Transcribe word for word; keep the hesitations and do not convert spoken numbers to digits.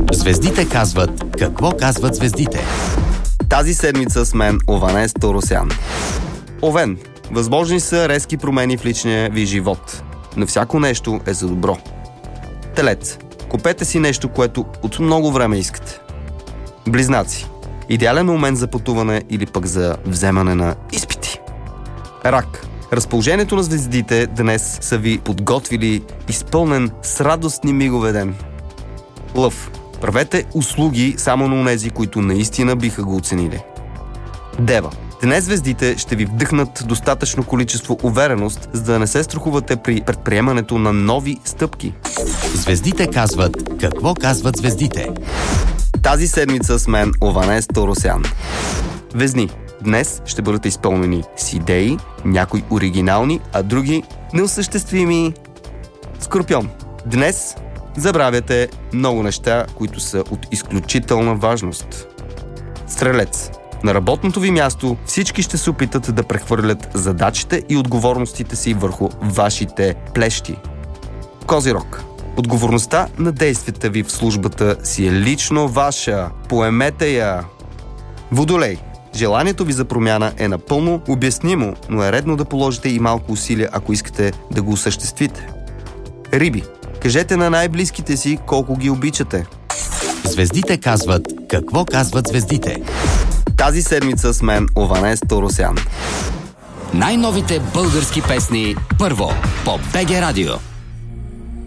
Звездите казват какво казват звездите. Тази седмица с мен Ованес Торосян. Овен, възможни са резки промени в личния ви живот, но всяко нещо е за добро. Телец, купете си нещо, което от много време искате. Близнаци, идеален момент за пътуване или пък за вземане на изпити. Рак, разположението на звездите днес са ви подготвили изпълнен с радостни мигове ден. Лъв, правете услуги само на онези, които наистина биха го оценили. Дева, днес звездите ще ви вдъхнат достатъчно количество увереност, за да не се страхувате при предприемането на нови стъпки. Звездите казват какво казват звездите. Тази седмица с мен Ованес Торосян. Везни, днес ще бъдете изпълнени с идеи, някои оригинални, а други неосъществими. Скорпион, днес забравяте много неща, които са от изключителна важност. Стрелец, на работното ви място всички ще се опитат да прехвърлят задачите и отговорностите си върху вашите плещи. Козирог, отговорността на действията ви в службата си е лично ваша. Поемете я. Водолей, желанието ви за промяна е напълно обяснимо, но е редно да положите и малко усилия, ако искате да го осъществите. Риби, кажете на най-близките си колко ги обичате. Звездите казват какво казват звездите. Тази седмица с мен Ованес Торосян. Най-новите български песни първо по БГ Радио.